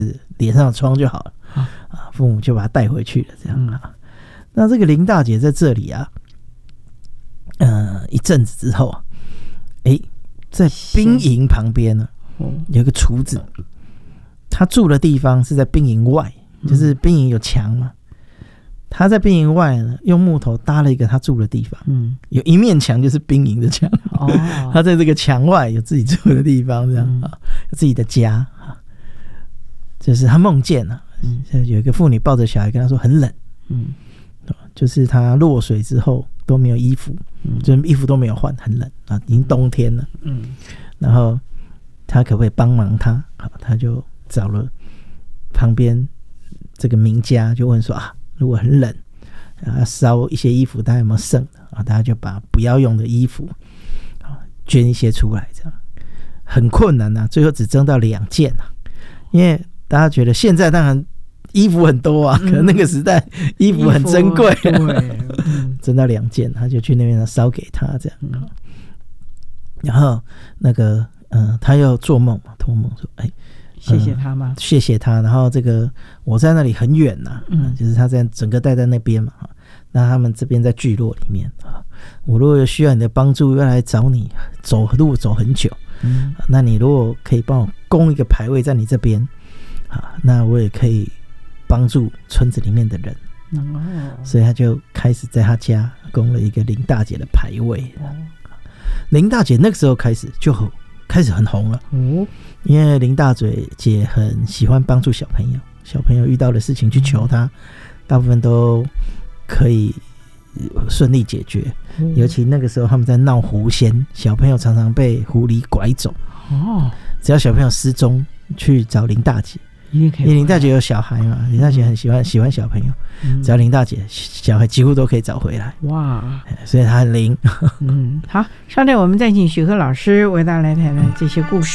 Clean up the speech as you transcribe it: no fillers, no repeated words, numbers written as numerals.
脸上的疮就好了父母就把他带回去了这样那这个林大姐在这里啊一阵子之后啊在兵营旁边呢有一个厨子，他住的地方是在兵营外，就是兵营有墙嘛，他在兵营外呢用木头搭了一个他住的地方有一面墙就是兵营的墙他在这个墙外有自己住的地方这样有自己的家就是他梦见了有一个妇女抱着小孩跟他说很冷就是他落水之后都没有衣服就是衣服都没有换很冷已经冬天了然后他可不可以帮忙他他就找了旁边这个名家就问说如果很冷烧一些衣服大家有没有剩的大家就把不要用的衣服捐一些出来这样很困难最后只争到2件因为大家觉得现在当然衣服很多可能那个时代衣服很珍贵争到2件他就去那边烧给他这样然后那个他又做梦托梦说谢谢他吗谢谢他然后这个我在那里很远就是他在整个待在那边嘛那他们这边在聚落里面我如果有需要你的帮助要来找你走路走很久那你如果可以帮我供一个牌位在你这边那我也可以帮助村子里面的人所以他就开始在他家供了一个林大姐的牌位林大姐那个时候开始很红了因为林大姐很喜欢帮助小朋友遇到的事情去求她大部分都可以顺利解决尤其那个时候他们在闹狐仙小朋友常常被狐狸拐走只要小朋友失踪去找林大姐因为林大姐有小孩嘛林大姐很喜欢小朋友只要林大姐小孩几乎都可以找回来哇所以她很灵好，稍待我们再请许鹤老师为大家来谈谈这些故事